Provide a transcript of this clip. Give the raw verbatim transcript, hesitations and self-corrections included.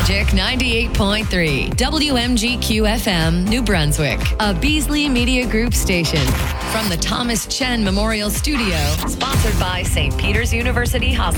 Magic ninety-eight point three, W M G Q F M, New Brunswick, a Beasley Media Group station. From the Thomas Chen Memorial Studio, sponsored by Saint Peter's University Hospital.